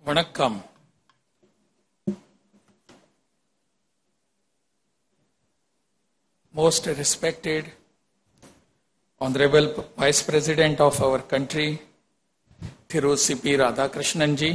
வணக்கம். Most respected Honorable Vice President of our country, Thiru C.P. Radhakrishnan ji,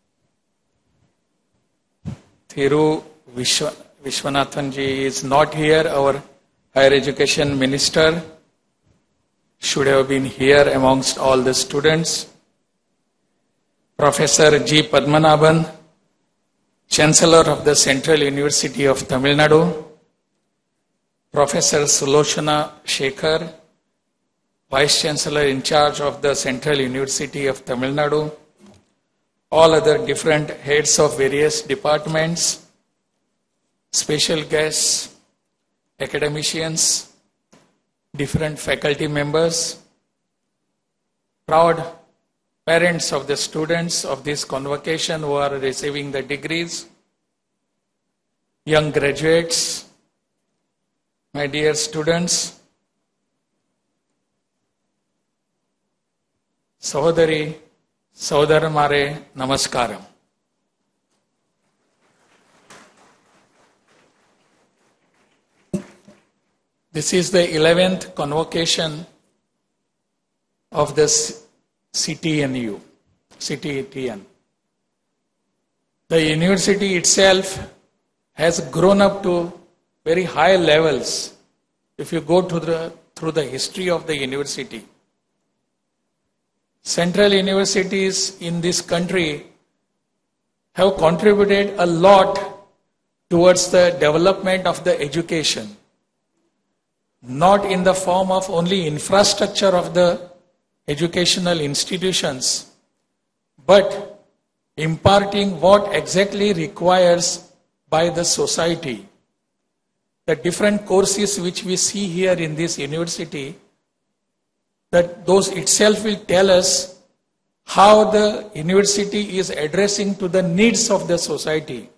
Thiru Vishwanathan ji is not here, our Higher Education Minister, should have been here amongst all the students. Professor G. Padmanabhan, Chancellor of the Central University of Tamil Nadu, Professor Sulochana Shekhar, Vice Chancellor in charge of the Central University of Tamil Nadu, all other different heads of various departments, special guests, academicians, different faculty members, proud parents of the students of this convocation who are receiving the degrees, young graduates, my dear students, Sahodari, Sahodaramare, Namaskaram. This is the 11th convocation of the CTNU. The university itself has grown up to very high levels if you go through the history of the university. Central universities in this country have contributed a lot towards the development of the education, not in the form of only infrastructure of the educational institutions, but imparting what exactly requires by the society. The different courses which we see here in this university, that those itself will tell us how the university is addressing to the needs of the society.